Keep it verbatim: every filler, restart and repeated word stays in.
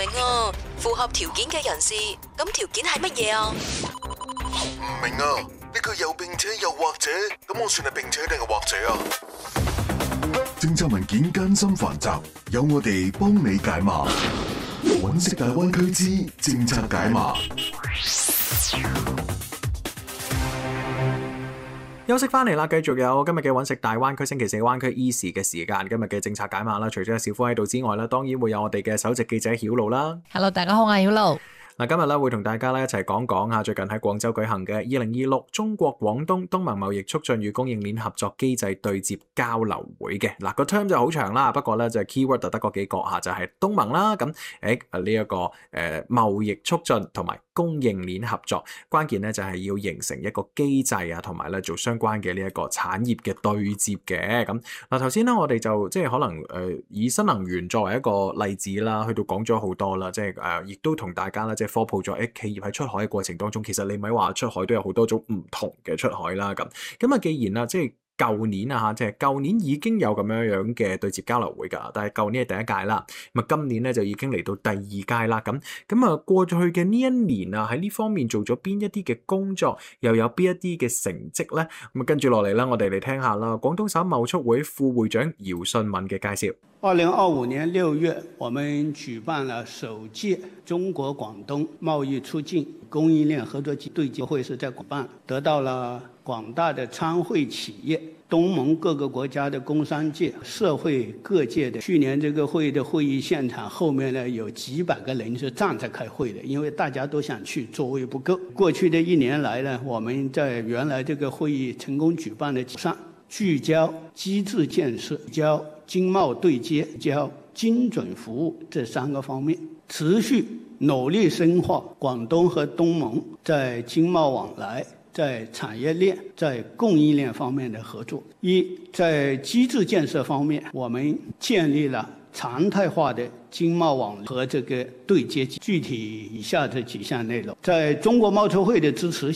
明啊，符合條件嘅人士，咁條件係乜嘢啊？ 唔明啊，呢個又並且又或者，咁我算係並且定係或者啊？政策文件艱深繁雜，有我哋幫你解碼。揾食大灣區之政策解碼。 休息翻嚟啦，繼續有今日嘅揾食大灣區星期四灣區 E 時嘅時間，今日嘅政策解碼啦。除咗有小夫喺度之外啦，當然會有我哋嘅首席記者曉露啦。 Hello， 大家好，我係曉露。 嗱，今日咧會同大家咧一齊講講下最近喺廣州舉行嘅二零二六中國廣東東盟貿易促進與供應鏈合作機制對接交流會嘅。嗱，個 term 就好長啦，不過咧就係 keyword 就得嗰幾個嚇，就係、是、東盟啦。咁誒呢一個誒、呃、貿易促進同埋供應鏈合作，關鍵咧就係要形成一個機制啊，同埋咧做相關嘅呢一個產業嘅對接嘅。咁嗱，頭先咧我哋就即係可能誒、呃、以新能源作為一個例子啦，去到講咗好多啦，即係誒亦都同大家咧即係科普咗誒企業喺出海嘅過程當中，其實你咪話出海都有好多種唔同嘅出海啦。咁咁啊，既然啦，即係舊年啊嚇，即係舊年已經有咁樣樣嘅對接交流會㗎，但係舊年係第一屆啦，咁啊今年咧就已經嚟到第二屆啦。咁咁啊過咗去嘅呢一年啊，喺呢方面做咗邊一啲嘅工作，又有邊一啲嘅成績咧？咁啊跟住落嚟啦，我哋嚟聽下啦，廣東省貿促會副會長姚信敏嘅介紹。 二零二五年六月，我們舉辦了首屆中國廣東貿易促進供應鏈合作對接會，是在廣辦，得到了廣大的參會企業、東盟各個國家的工商界、社會各界的。去年這個會的會議現場後面呢，有幾百個人是站着開會的，因為大家都想去，座位不夠。過去的一年來呢，我們在原來這個會議成功舉辦的上，聚焦機制建設、聚焦經貿對接、聚焦精準服務這三個方面，持續努力深化廣東和東盟在經貿往來、在產業鏈、在供應鏈方面的合作。一，在機制建設方面，我們建立了常態化的經貿網和這個對接。具體以下這幾項內容，在中國貿促會的支持